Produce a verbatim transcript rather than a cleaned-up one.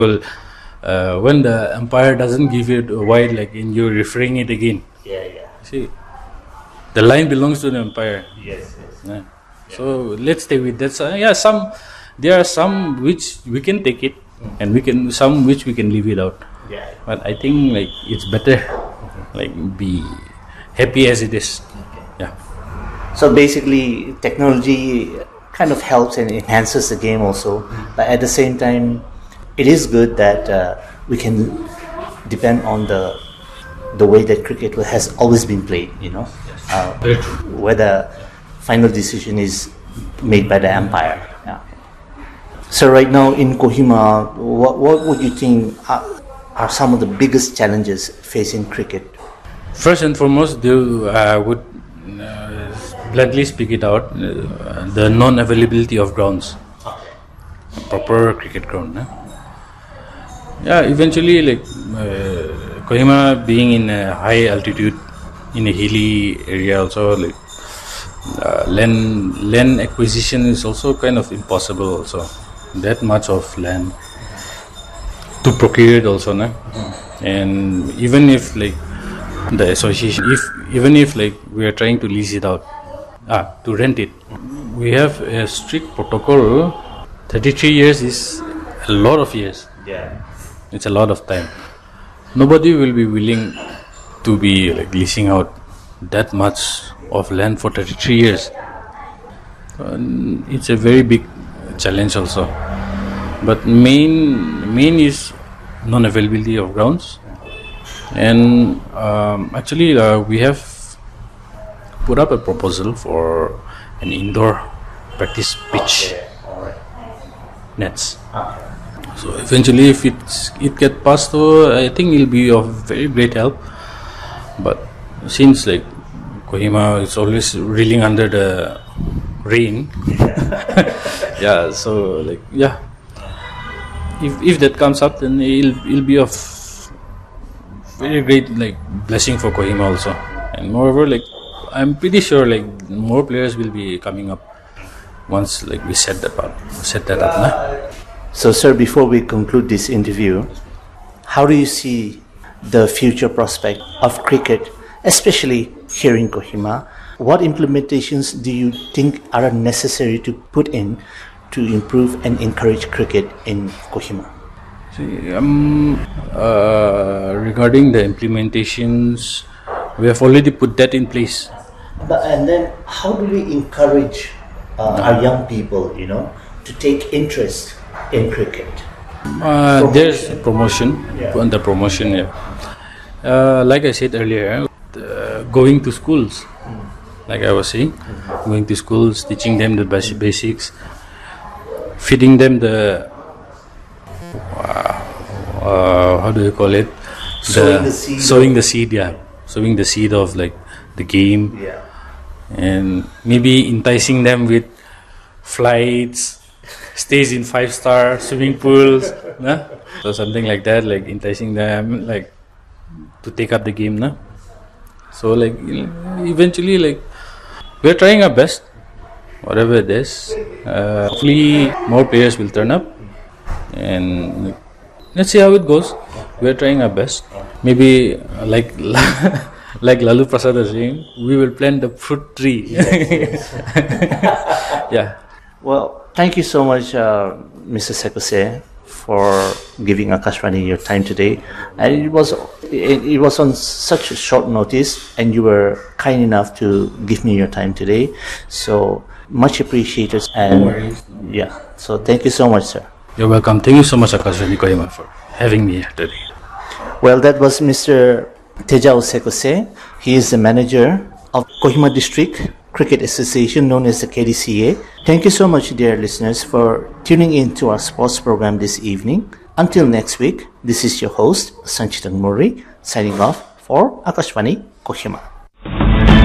Well, uh, when the umpire doesn't give it wide, like in you referring it again. Yeah, yeah. See, the line belongs to the umpire. Yes, yes. Yeah. Yeah. So let's stay with that. So, yeah, some there are some which we can take it, mm-hmm. and we can some which we can leave it out. Yeah. But I think like it's better, mm-hmm. like be happy as it is. Okay. Yeah. So basically, technology kind of helps and enhances the game also, mm-hmm. but at the same time, it is good that uh, we can depend on the the way that cricket has always been played. You know, uh, whether final decision is made by the umpire. Yeah. So right now in Kohima, what what would you think are, are some of the biggest challenges facing cricket? First and foremost, they uh, would uh, bluntly speak it out: uh, the non-availability of grounds, proper cricket ground. Eh? Yeah, eventually, like uh, Kohima being in a high altitude, in a hilly area, also like uh, land land acquisition is also kind of impossible. Also, that much of land to procure it also, nah? Mm-hmm. And even if like the association, if even if like we are trying to lease it out, ah, to rent it, we have a strict protocol. thirty-three years is a lot of years. Yeah. It's a lot of time. Nobody will be willing to be like leasing out that much of land for thirty-three years. And it's a very big challenge also. But main main is non-availability of grounds. And um, actually uh, we have put up a proposal for an indoor practice pitch. Okay. All right. Nets. Okay. So eventually, if it's, it get passed through, I think it'll be of very great help. But since like Kohima is always reeling under the rain, yeah. So like yeah, if if that comes up, then it'll it'll be of very great like blessing for Kohima also. And moreover, like I'm pretty sure like more players will be coming up once like we set that up, set that up. Nah? So, sir, before we conclude this interview, how do you see the future prospect of cricket, especially here in Kohima? What implementations do you think are necessary to put in to improve and encourage cricket in Kohima? See, um, uh, regarding the implementations, we have already put that in place. But and then, how do we encourage uh, our young people, you know, to take interest in cricket? Uh, there's promotion, yeah. on the promotion. Yeah. Uh, like I said earlier, uh, going to schools, mm. like I was saying, mm-hmm. going to schools, teaching them the basic basics, feeding them the uh, uh, how do you call it? Sowing the, the seed. Sowing the seed, yeah. Sowing the seed of like the game, yeah. And maybe enticing them with flights. Stays in five-star swimming pools, nah? So something like that, like enticing them, like to take up the game, nah? So like eventually, like we're trying our best, whatever it is. Uh, hopefully, more players will turn up, and like, let's see how it goes. We're trying our best. Maybe uh, like like Lalu Prasad was saying, we will plant the fruit tree. Yes, yes. Yeah. Well, thank you so much, uh, Mister Sekose, for giving Akashvani your time today. And it was it, it was on such a short notice, and you were kind enough to give me your time today. So much appreciated. And no worries. Yeah, so thank you so much, sir. You're welcome. Thank you so much, Akashvani Kohima, for having me here today. Well, that was Mister Tejao Sekose. He is the manager of Kohima District Cricket Association, known as the K D C A. Thank you so much, dear listeners, for tuning in to our sports program this evening. Until next week, this is your host, Sanchitang Murray, signing off for Akashvani Kohima.